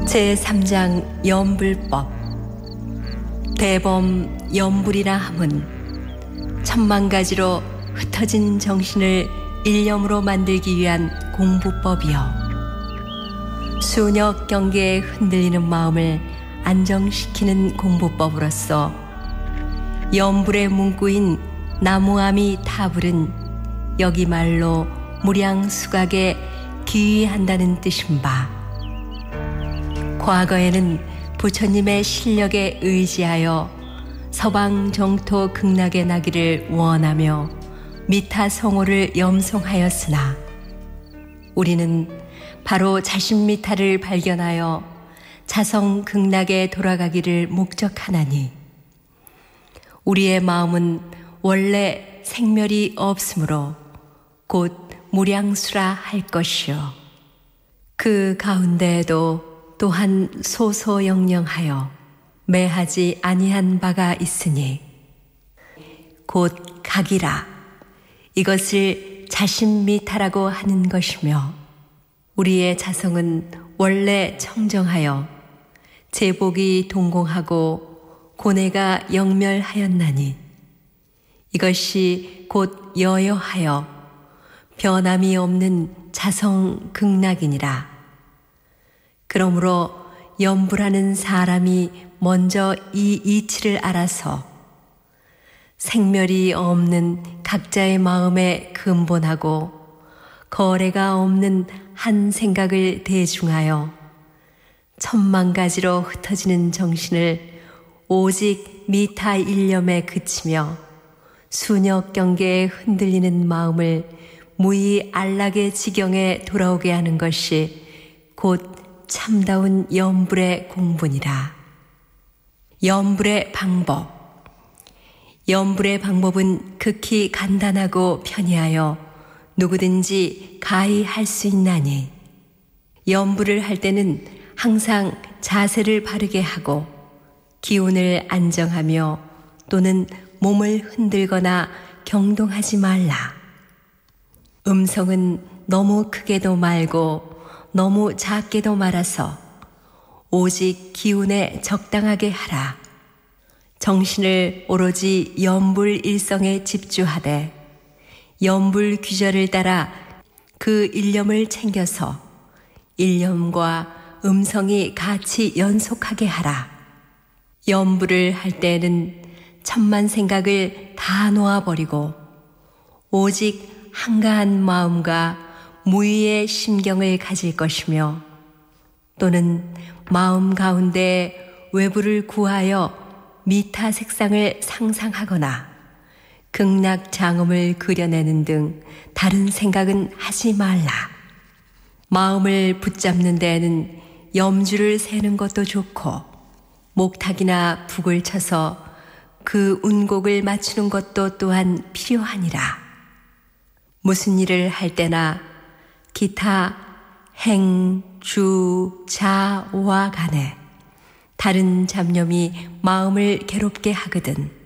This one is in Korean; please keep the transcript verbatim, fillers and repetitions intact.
제삼 장 염불법. 대범 염불이라 함은 천만 가지로 흩어진 정신을 일념으로 만들기 위한 공부법이요, 수녀 경계에 흔들리는 마음을 안정시키는 공부법으로서 염불의 문구인 나무아미 타불은 여기 말로 무량수각에 기위한다는 뜻인 바, 과거에는 부처님의 실력에 의지하여 서방 정토 극락에 나기를 원하며 미타 성호를 염송하였으나, 우리는 바로 자신 미타를 발견하여 자성 극락에 돌아가기를 목적하나니, 우리의 마음은 원래 생멸이 없으므로 곧 무량수라 할 것이요, 그 가운데에도 또한 소소영령하여 매하지 아니한 바가 있으니 곧 각이라, 이것을 자신미타라고 하는 것이며, 우리의 자성은 원래 청정하여 제복이 동공하고 고뇌가 영멸하였나니, 이것이 곧 여여하여 변함이 없는 자성 극락이니라. 그러므로 염불하는 사람이 먼저 이 이치를 알아서 생멸이 없는 각자의 마음에 근본하고 거래가 없는 한 생각을 대중하여 천만 가지로 흩어지는 정신을 오직 미타 일념에 그치며 수녀 경계에 흔들리는 마음을 무의 안락의 지경에 돌아오게 하는 것이 곧 참다운 염불의 공분이라. 염불의 방법. 염불의 방법은 극히 간단하고 편리하여 누구든지 가히 할 수 있나니, 염불을 할 때는 항상 자세를 바르게 하고 기운을 안정하며 또는 몸을 흔들거나 경동하지 말라. 음성은 너무 크게도 말고 너무 작게도 말아서 오직 기운에 적당하게 하라. 정신을 오로지 염불 일성에 집주하되 염불 규절을 따라 그 일념을 챙겨서 일념과 음성이 같이 연속하게 하라. 염불을 할 때에는 천만 생각을 다 놓아버리고 오직 한가한 마음과 무의의 심경을 가질 것이며, 또는 마음 가운데 외부를 구하여 미타 색상을 상상하거나 극락 장엄을 그려내는 등 다른 생각은 하지 말라. 마음을 붙잡는 데에는 염주를 세는 것도 좋고 목탁이나 북을 쳐서 그 운곡을 맞추는 것도 또한 필요하니라. 무슨 일을 할 때나 기타 행, 주, 자, 와 간에 다른 잡념이 마음을 괴롭게 하거든